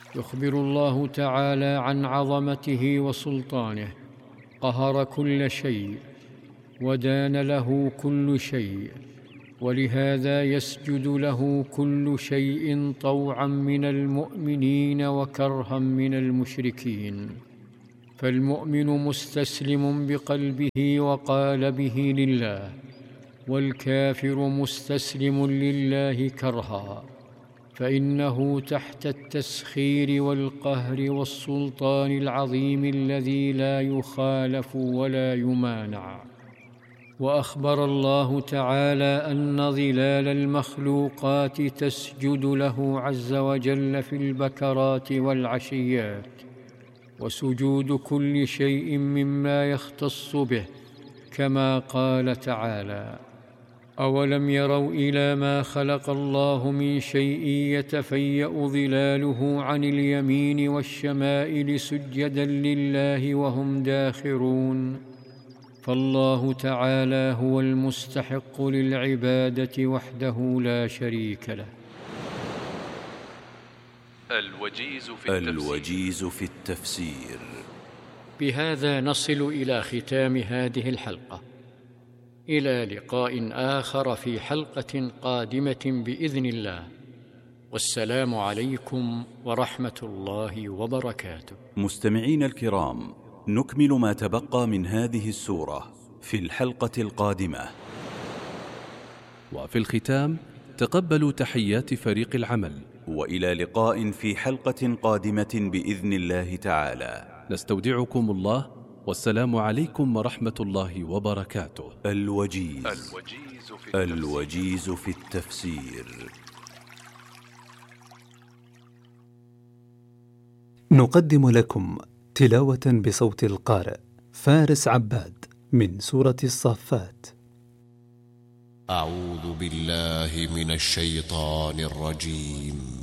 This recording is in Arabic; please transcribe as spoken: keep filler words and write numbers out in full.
يخبر الله تعالى عن عظمته وسلطانه. قهر كل شيء ودان له كل شيء، ولهذا يسجد له كل شيء طوعا من المؤمنين وكرها من المشركين. فالمؤمن مستسلم بقلبه وقالبه لله، والكافر مستسلم لله كرها، فإنه تحت التسخير والقهر والسلطان العظيم الذي لا يخالف ولا يمانع. وأخبر الله تعالى أن ظلال المخلوقات تسجد له عز وجل في البكرات والعشيات، وسجود كل شيء مما يختص به، كما قال تعالى: أولم يروا إلى ما خلق الله من شيء يتفيأ ظلاله عن اليمين والشمائل سجدا لله وهم داخرون. فالله تعالى هو المستحق للعبادة وحده لا شريك له. الوجيز في التفسير, الوجيز في التفسير. بهذا نصل إلى ختام هذه الحلقة، إلى لقاء آخر في حلقة قادمة بإذن الله، والسلام عليكم ورحمة الله وبركاته. مستمعين الكرام، نكمل ما تبقى من هذه السورة في الحلقة القادمة. وفي الختام تقبلوا تحيات فريق العمل، وإلى لقاء في حلقة قادمة بإذن الله تعالى. نستودعكم الله، والسلام عليكم ورحمة الله وبركاته. الوجيز, الوجيز, في, التفسير. الوجيز في التفسير. نقدم لكم تلاوة بصوت القارئ فارس عباد من سورة الصافات. أعوذ بالله من الشيطان الرجيم.